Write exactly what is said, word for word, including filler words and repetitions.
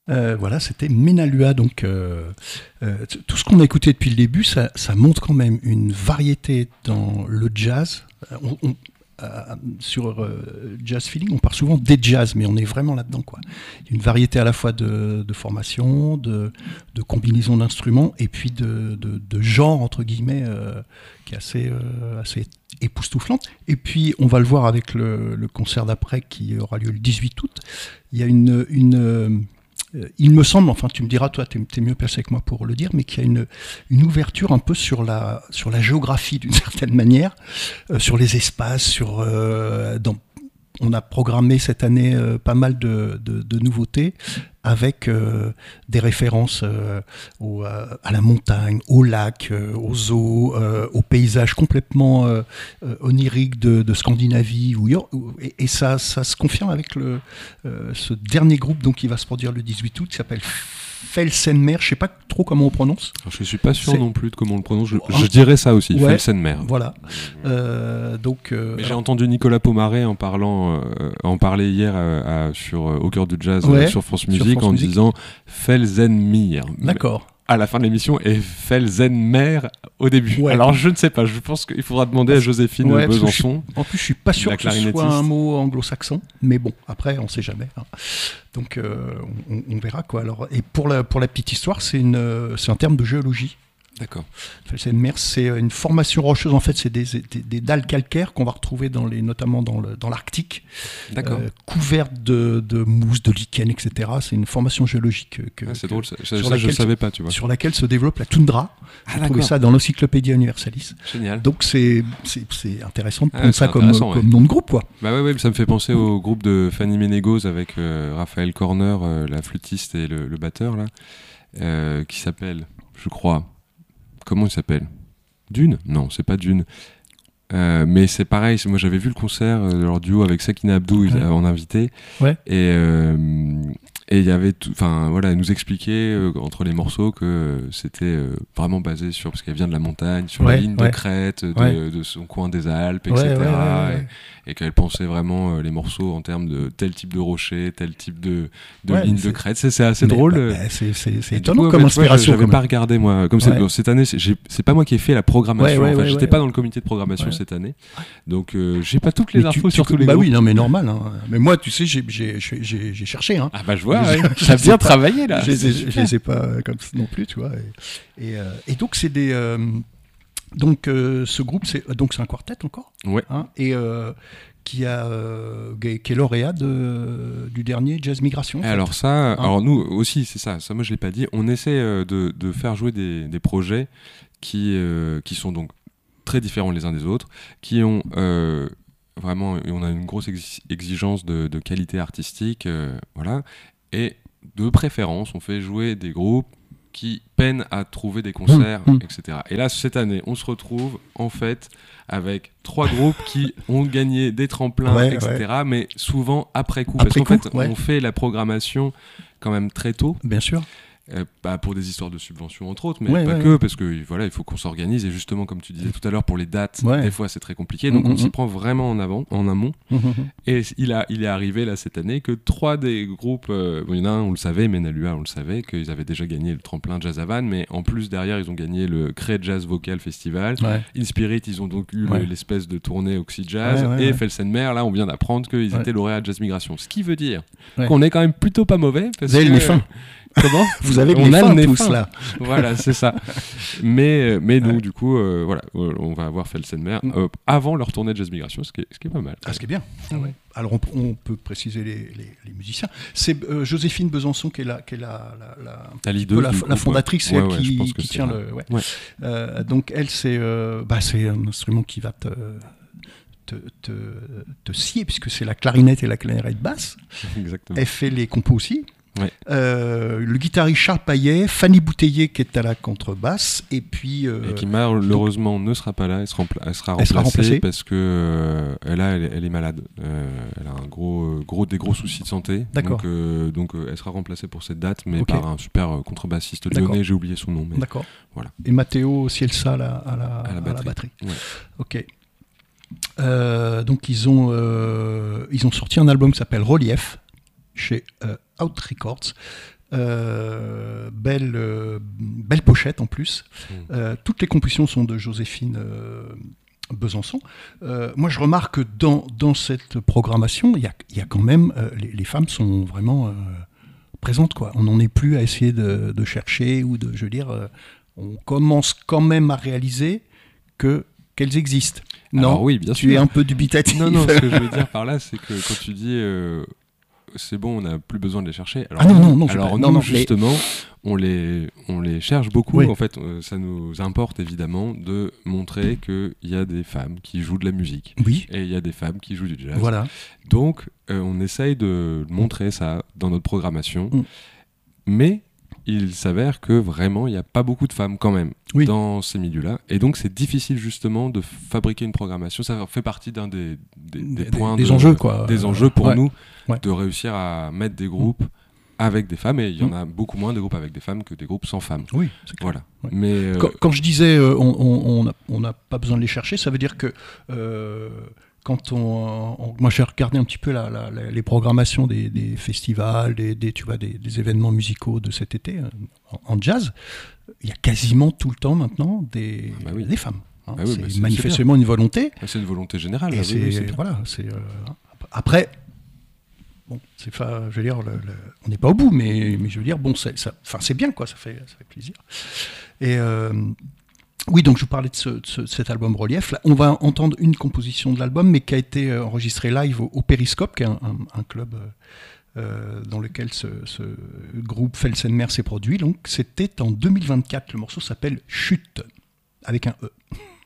Euh, voilà, c'était Menalua. Donc, euh, euh, tout ce qu'on a écouté depuis le début, ça, ça montre quand même une variété dans le jazz. On, on, euh, sur euh, Jazz Feeling, on parle souvent des jazz, mais on est vraiment là-dedans, quoi. Une variété à la fois de, de formation, de, de combinaison d'instruments, et puis de, de, de genre, entre guillemets, euh, qui est assez, euh, assez époustouflante. Et puis, on va le voir avec le, le concert d'après qui aura lieu le dix-huit août. Il y a une... une euh, il me semble, enfin tu me diras, toi tu es mieux placé que moi pour le dire, mais qu'il y a une, une ouverture un peu sur la, sur la géographie d'une certaine manière, euh, sur les espaces, sur, euh, dans, on a programmé cette année euh, pas mal de, de, de nouveautés avec euh, des références euh, au, euh, à la montagne, au lac, euh, aux eaux, euh, aux paysages complètement euh, euh, oniriques de, de Scandinavie. Ou, et, et ça, ça se confirme avec le, euh, ce dernier groupe donc, qui va se produire le dix-huit août, qui s'appelle Felsenmer. Je ne sais pas trop comment on prononce. Alors, je ne suis pas sûr C'est... non plus de comment on le prononce. Je, je dirais ça aussi, ouais, Felsenmer. Voilà. Euh, donc, euh, Mais j'ai alors... entendu Nicolas Pomaré en parlant, euh, en parler hier à, à, sur Au cœur du jazz ouais, euh, sur France Musique sur France en Musique. disant Felsenmer. D'accord. À la fin de l'émission et Felsenmer au début. Ouais. Alors je ne sais pas, je pense qu'il faudra demander à Joséphine ouais, Besançon. Je, en plus, je suis pas sûr que ce soit un mot anglo-saxon, mais bon, après, on sait jamais. Hein. Donc, euh, on, on verra quoi. Alors, et pour la pour la petite histoire, c'est une c'est un terme de géologie. D'accord. Felsenmer, c'est une formation rocheuse. En fait, c'est des, des, des dalles calcaires qu'on va retrouver dans les, notamment dans, le, dans l'Arctique, D'accord. Euh, couvertes de, de mousse, de lichen, et cetera. C'est une formation géologique que, ah, c'est que, drôle, ça, sur ça, laquelle, je ne savais pas, tu vois. Sur laquelle se développe la toundra. Ah, J'ai trouvé ça dans l'Encyclopédia Universalis. Génial. Donc c'est, c'est, c'est intéressant de prendre ah, ça comme, comme ouais. nom de groupe, quoi. Bah ouais, ouais, ça me fait penser au groupe de Fanny Ménégoz avec euh, Raphaël Corner, euh, la flûtiste et le, le batteur là, euh, qui s'appelle, je crois. Comment il s'appelle ? Dune ? Non, c'est pas Dune. Euh, mais c'est pareil, c'est, moi j'avais vu le concert de leur duo avec Sakina Abdou ouais. en invité. Ouais. Et euh, et il y avait tout, enfin voilà, elle nous expliquait euh, entre les morceaux que euh, c'était euh, vraiment basé sur, parce qu'elle vient de la montagne, sur ouais, la ligne ouais. de crête, de, ouais. de son coin des Alpes, et ouais, cetera. Ouais, ouais, ouais, ouais. Et, et qu'elle pensait vraiment euh, les morceaux en termes de tel type de rocher, tel type de, de ouais, ligne de crête. C'est, c'est assez mais drôle. Bah, bah, c'est, c'est, c'est étonnant coup, comme bah, inspiration. Vois, j'avais pas regardé moi. Comme ouais. cette année, c'est, j'ai, c'est pas moi qui ai fait la programmation. Ouais, ouais, en fait. ouais, J'étais ouais, pas ouais. dans le comité de programmation ouais. cette année, donc euh, j'ai pas toutes les mais infos tu, sur tu, tous les bah groupes. oui, non mais normal. Hein. Mais moi, tu sais, j'ai, j'ai, j'ai, j'ai cherché. Hein. Ah bah je vois. T'as bien travaillé là. Je les ai, je les ai pas comme ça non plus, tu vois. Et, et, euh, et donc c'est des euh, donc euh, ce groupe c'est donc c'est un quartet encore. Ouais. Hein, et euh, qui a euh, qui est lauréat de, du dernier Jazz Migration. Alors ça, hein alors nous aussi c'est ça. Ça moi je l'ai pas dit. On essaie euh, de, de faire jouer des, des projets qui euh, qui sont donc très différents les uns des autres, qui ont euh, vraiment, on a une grosse exigence de, de qualité artistique, euh, voilà. Et de préférence, on fait jouer des groupes qui peinent à trouver des concerts, mmh, mmh. et cetera. Et là, cette année, on se retrouve en fait avec trois groupes qui ont gagné des tremplins, ouais, et cetera. Ouais. Mais souvent après coup, après parce qu'en coup, fait, ouais. on fait la programmation quand même très tôt. Bien sûr. Euh, bah, pour des histoires de subventions entre autres, mais ouais, pas ouais, que, ouais. parce que voilà, il faut qu'on s'organise et justement, comme tu disais tout à l'heure, pour les dates, ouais. des fois c'est très compliqué, donc mm-hmm. on s'y prend vraiment en avant, en amont. Mm-hmm. Et il a, il est arrivé là cette année que trois des groupes, euh, bon, il y en a un, on le savait, Menalua, on le savait, qu'ils avaient déjà gagné le tremplin Jazz Havane, mais en plus derrière, ils ont gagné le Cré Jazz Vocal Festival. Ouais. In Spirit, ils ont donc eu ouais. le, l'espèce de tournée Oxy Jazz, ouais, ouais, et ouais. Felsenmer, là, on vient d'apprendre qu'ils ouais. étaient lauréats de Jazz Migration. Ce qui veut dire ouais. qu'on est quand même plutôt pas mauvais. Parce Vous avez que, le nez fin. Comment Vous avez on les a fins le nez tous fin. là. Voilà, c'est ça. Mais, mais nous, ouais. du coup, euh, voilà, on va avoir Felsenmer euh, avant leur tournée de Jazz Migration, ce qui est, ce qui est pas mal. Ah, ce qui est bien. Ah, ouais. Alors, on, on peut préciser les, les, les musiciens. C'est euh, Joséphine Besançon qui est la, qui est la, la, la, la, leader, la, la fondatrice, ouais. c'est ouais, elle qui, ouais, qui tient le. Ouais. Ouais. Euh, donc, elle, c'est, euh, bah, c'est un instrument qui va te. Te, te, te scier, puisque c'est la clarinette et la clarinette basse. Exactement. Elle fait les compos aussi. Ouais. Euh, le guitariste Charles Paillet, Fanny Bouteiller qui est à la contrebasse, et puis euh, et qui malheureusement donc, ne sera pas là, elle sera, rempla- elle sera, elle remplacée, sera remplacée parce que euh, elle, a, elle, elle est malade, euh, elle a un gros, gros, des gros soucis de santé. D'accord. Donc, euh, donc euh, elle sera remplacée pour cette date, mais okay. par un super euh, contrebassiste lyonnais, j'ai oublié son nom. Mais D'accord. Voilà. Et Matteo Cielsa à la, à la, à la batterie. À la batterie. Ouais. Ok. Euh, donc ils ont, euh, ils ont sorti un album qui s'appelle Relief chez euh, Out Records. Euh, belle, euh, belle pochette en plus. Mmh. Euh, toutes les compositions sont de Joséphine euh, Besançon. Euh, moi, je remarque que dans, dans cette programmation, il y a, y a quand même... Euh, les, les femmes sont vraiment euh, présentes, quoi. On n'en est plus à essayer de, de chercher ou de... Je veux dire, euh, on commence quand même à réaliser que, qu'elles existent. Alors, non, oui, bien tu sûr. es un peu dubitatif. Non, non, ce que je veux dire par là, c'est que quand tu dis... Euh... c'est bon, on n'a plus besoin de les chercher. Alors, ah non, non, non, alors pas, nous, non, non, justement, mais... on, les, on les cherche beaucoup. Oui. En fait, euh, ça nous importe évidemment de montrer qu'il y a des femmes qui jouent de la musique. Oui. Et il y a des femmes qui jouent du jazz. Voilà. Donc, euh, on essaye de montrer ça dans notre programmation. Mm. Mais il s'avère que vraiment, il n'y a pas beaucoup de femmes quand même oui. dans ces milieux-là. Et donc, c'est difficile justement de fabriquer une programmation. Ça fait partie d'un des, des, des, des points... Des de, enjeux, quoi. Des enjeux pour ouais. nous, ouais. de réussir à mettre des groupes mmh. avec des femmes. Et il y en a beaucoup moins de groupes avec des femmes que des groupes sans femmes. Oui, c'est clair. Voilà. Ouais. Mais, euh... quand, quand je disais euh, on n'a on on pas besoin de les chercher, ça veut dire que... Euh, Quand on, on, moi j'ai regardé un petit peu la, la, la, les programmations des, des festivals, des, des, tu vois, des, des événements musicaux de cet été en, en jazz, il y a quasiment tout le temps maintenant des, bah oui. des femmes. Hein. Bah oui, c'est bah c'est, manifestement c'est une volonté. Bah c'est une volonté générale. Et là, c'est, oui, c'est voilà, c'est, euh, après, bon, c'est pas, je veux dire, le, le, on n'est pas au bout, mais, mais je veux dire, bon, c'est, ça, c'est bien, quoi, ça fait, ça fait plaisir. Et euh, oui, donc je vous parlais de, ce, de, ce, de cet album Relief. Là, on va entendre une composition de l'album, mais qui a été enregistrée live au, au Périscope, qui est un, un, un club euh, dans lequel ce, ce groupe Felsenmer s'est produit. Donc, c'était en deux mille vingt-quatre. Le morceau s'appelle Chute, avec un E.